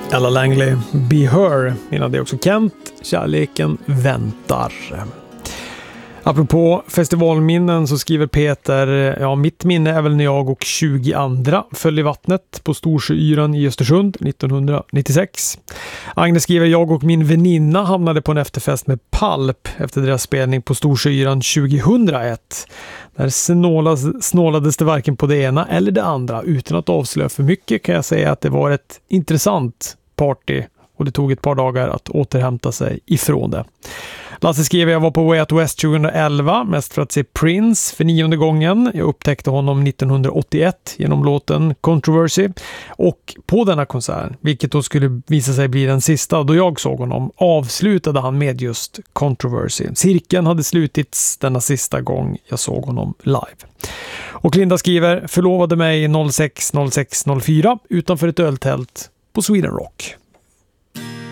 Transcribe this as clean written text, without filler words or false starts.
Ella Langley, Be Her. Innan det också Kent, Kärleken väntar. Apropå festivalminnen så skriver Peter, ja, mitt minne är väl när jag och 20 andra föll i vattnet på Storsjöyran i Östersund 1996. Agnes skriver, jag och min väninna hamnade på en efterfest med Pulp efter deras spelning på Storsjöyran 2001. Där snålades det varken på det ena eller det andra. Utan att avslöja för mycket kan jag säga att det var ett intressant party och det tog ett par dagar att återhämta sig ifrån det. Lasse skriver, jag var på Way Out West 2011 mest för att se Prince för 9:e gången. Jag upptäckte honom 1981 genom låten Controversy och på denna konsert, vilket då skulle visa sig bli den sista då jag såg honom, avslutade han med just Controversy. Cirkeln hade slutits denna sista gång jag såg honom live. Och Linda skriver, förlovade mig 06.06.04 utanför ett öltält på Sweden Rock.